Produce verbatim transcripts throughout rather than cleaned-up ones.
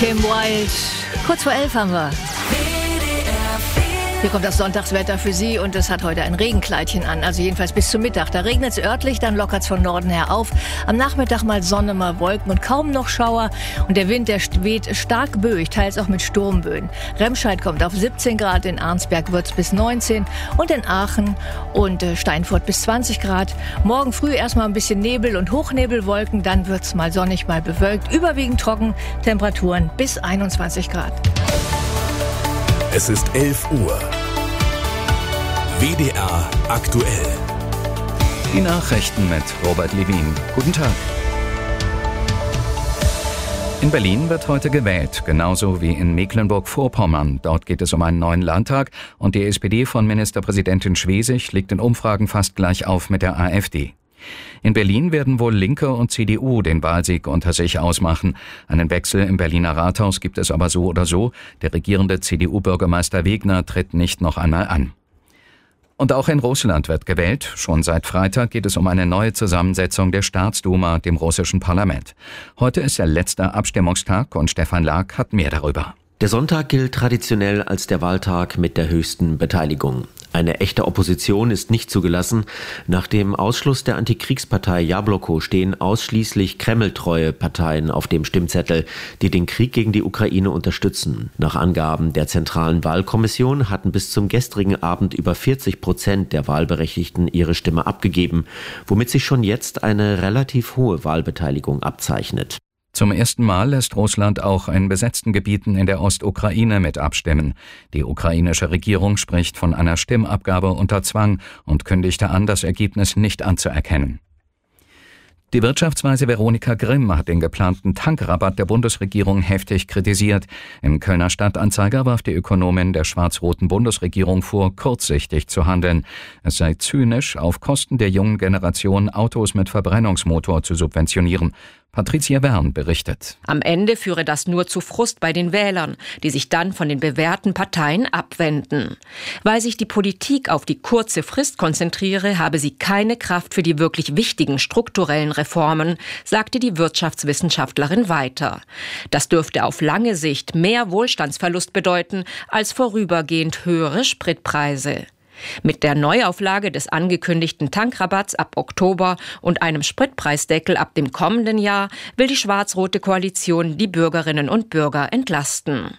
Kim Wilde. Kurz vor elf haben wir. Hier kommt das Sonntagswetter für Sie und es hat heute ein Regenkleidchen an, also jedenfalls bis zum Mittag. Da regnet es örtlich, dann lockert es von Norden her auf. Am Nachmittag mal Sonne, mal Wolken und kaum noch Schauer. Und der Wind, der weht stark böig, teils auch mit Sturmböen. Remscheid kommt auf siebzehn Grad, in Arnsberg wird es bis neunzehn und in Aachen und Steinfurt bis zwanzig Grad. Morgen früh erstmal ein bisschen Nebel und Hochnebelwolken, dann wird es mal sonnig, mal bewölkt. Überwiegend trocken, Temperaturen bis einundzwanzig Grad. Es ist elf Uhr. W D R aktuell. Die Nachrichten mit Robert Levin. Guten Tag. In Berlin wird heute gewählt, genauso wie in Mecklenburg-Vorpommern. Dort geht es um einen neuen Landtag und die S P D von Ministerpräsidentin Schwesig liegt in Umfragen fast gleich auf mit der A f D. In Berlin werden wohl Linke und C D U den Wahlsieg unter sich ausmachen. Einen Wechsel im Berliner Rathaus gibt es aber so oder so. Der regierende C D U-Bürgermeister Wegner tritt nicht noch einmal an. Und auch in Russland wird gewählt. Schon seit Freitag geht es um eine neue Zusammensetzung der Staatsduma, dem russischen Parlament. Heute ist der letzte Abstimmungstag und Stefan Lag hat mehr darüber. Der Sonntag gilt traditionell als der Wahltag mit der höchsten Beteiligung. Eine echte Opposition ist nicht zugelassen. Nach dem Ausschluss der Antikriegspartei Jabloko stehen ausschließlich kremltreue Parteien auf dem Stimmzettel, die den Krieg gegen die Ukraine unterstützen. Nach Angaben der Zentralen Wahlkommission hatten bis zum gestrigen Abend über vierzig Prozent der Wahlberechtigten ihre Stimme abgegeben, womit sich schon jetzt eine relativ hohe Wahlbeteiligung abzeichnet. Zum ersten Mal lässt Russland auch in besetzten Gebieten in der Ostukraine mit abstimmen. Die ukrainische Regierung spricht von einer Stimmabgabe unter Zwang und kündigte an, das Ergebnis nicht anzuerkennen. Die Wirtschaftsweise Veronika Grimm hat den geplanten Tankrabatt der Bundesregierung heftig kritisiert. Im Kölner Stadtanzeiger warf die Ökonomin der schwarz-roten Bundesregierung vor, kurzsichtig zu handeln. Es sei zynisch, auf Kosten der jungen Generation Autos mit Verbrennungsmotor zu subventionieren. Patricia Wern berichtet. Am Ende führe das nur zu Frust bei den Wählern, die sich dann von den bewährten Parteien abwenden. Weil sich die Politik auf die kurze Frist konzentriere, habe sie keine Kraft für die wirklich wichtigen strukturellen Reformen, sagte die Wirtschaftswissenschaftlerin weiter. Das dürfte auf lange Sicht mehr Wohlstandsverlust bedeuten als vorübergehend höhere Spritpreise. Mit der Neuauflage des angekündigten Tankrabatts ab Oktober und einem Spritpreisdeckel ab dem kommenden Jahr will die schwarz-rote Koalition die Bürgerinnen und Bürger entlasten.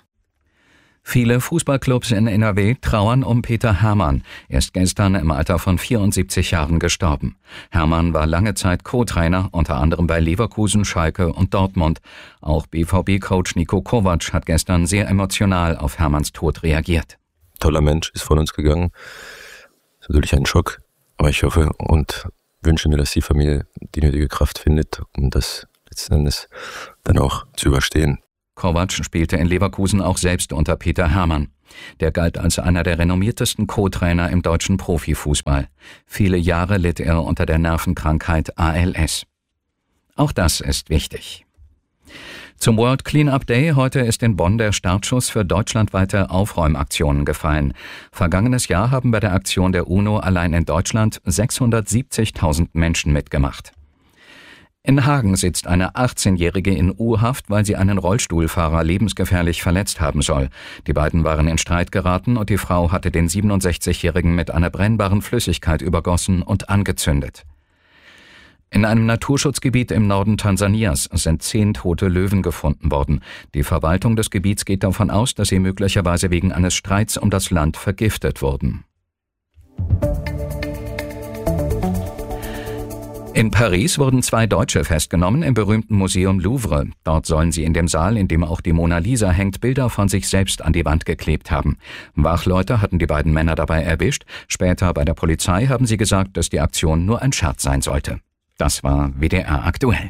Viele Fußballclubs in N R W trauern um Peter Herrmann. Er ist gestern im Alter von vierundsiebzig Jahren gestorben. Herrmann war lange Zeit Co-Trainer, unter anderem bei Leverkusen, Schalke und Dortmund. Auch B V B-Coach Niko Kovac hat gestern sehr emotional auf Herrmanns Tod reagiert. Toller Mensch, ist von uns gegangen. Das ist natürlich ein Schock, aber ich hoffe und wünsche mir, dass die Familie die nötige Kraft findet, um das letzten Endes dann auch zu überstehen. Kovac spielte in Leverkusen auch selbst unter Peter Herrmann. Der galt als einer der renommiertesten Co-Trainer im deutschen Profifußball. Viele Jahre litt er unter der Nervenkrankheit A L S. Auch das ist wichtig. Zum World Cleanup Day heute ist in Bonn der Startschuss für deutschlandweite Aufräumaktionen gefallen. Vergangenes Jahr haben bei der Aktion der UNO allein in Deutschland sechshundertsiebzigtausend Menschen mitgemacht. In Hagen sitzt eine achtzehnjährige in U-Haft, weil sie einen Rollstuhlfahrer lebensgefährlich verletzt haben soll. Die beiden waren in Streit geraten und die Frau hatte den siebenundsechzigjährigen mit einer brennbaren Flüssigkeit übergossen und angezündet. In einem Naturschutzgebiet im Norden Tansanias sind zehn tote Löwen gefunden worden. Die Verwaltung des Gebiets geht davon aus, dass sie möglicherweise wegen eines Streits um das Land vergiftet wurden. In Paris wurden zwei Deutsche festgenommen im berühmten Museum Louvre. Dort sollen sie in dem Saal, in dem auch die Mona Lisa hängt, Bilder von sich selbst an die Wand geklebt haben. Wachleute hatten die beiden Männer dabei erwischt. Später bei der Polizei haben sie gesagt, dass die Aktion nur ein Scherz sein sollte. Das war W D R aktuell.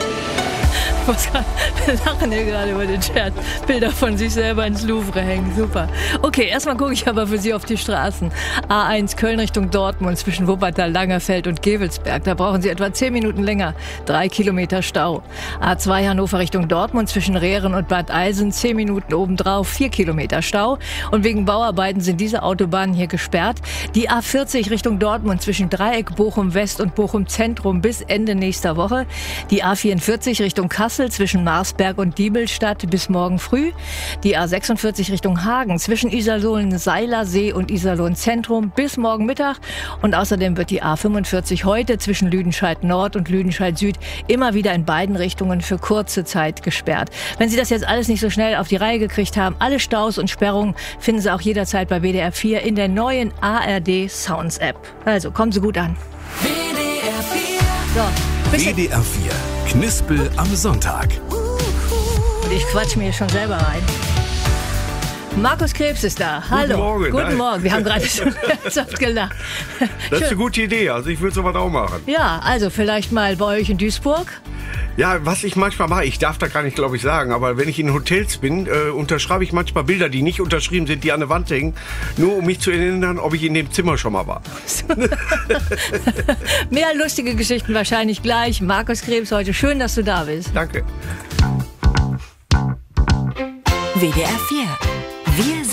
Wir lachen hier gerade über den Chat. Bilder von sich selber ins Louvre hängen. Super. Okay, erstmal gucke ich aber für Sie auf die Straßen. A eins Köln Richtung Dortmund zwischen Wuppertal, Langerfeld und Gevelsberg. Da brauchen Sie etwa zehn Minuten länger. Drei Kilometer Stau. A zwei Hannover Richtung Dortmund zwischen Rehren und Bad Eilsen. Zehn Minuten obendrauf. Vier Kilometer Stau. Und wegen Bauarbeiten sind diese Autobahnen hier gesperrt. Die A vierzig Richtung Dortmund zwischen Dreieck Bochum West und Bochum Zentrum bis Ende nächster Woche. Die A vierundvierzig Richtung Kassel Kassel zwischen Marsberg und Diebelstadt bis morgen früh. Die A sechsundvierzig Richtung Hagen zwischen Iserlohn-Seilersee und Iserlohn-Zentrum bis morgen Mittag. Und außerdem wird die A fünfundvierzig heute zwischen Lüdenscheid-Nord und Lüdenscheid-Süd immer wieder in beiden Richtungen für kurze Zeit gesperrt. Wenn Sie das jetzt alles nicht so schnell auf die Reihe gekriegt haben, alle Staus und Sperrungen finden Sie auch jederzeit bei W D R vier in der neuen A R D Sounds App. Also kommen Sie gut an. W D R vier. So, W D R vier. Knispel am Sonntag. und ich quatsch mir schon selber rein. Markus Krebs ist da. Hallo. Guten Morgen. Guten Nein. Morgen. Wir haben gerade schon herzhaft gelacht. Das ist Schön. eine gute Idee. Also ich würde sowas auch machen. Ja, also vielleicht mal bei euch in Duisburg. Ja, was ich manchmal mache, ich darf da gar nicht, glaube ich, sagen, aber wenn ich in Hotels bin, äh, unterschreibe ich manchmal Bilder, die nicht unterschrieben sind, die an der Wand hängen, nur um mich zu erinnern, ob ich in dem Zimmer schon mal war. Mehr lustige Geschichten wahrscheinlich gleich. Markus Krebs heute. Schön, dass du da bist. Danke. W D R vier. Wir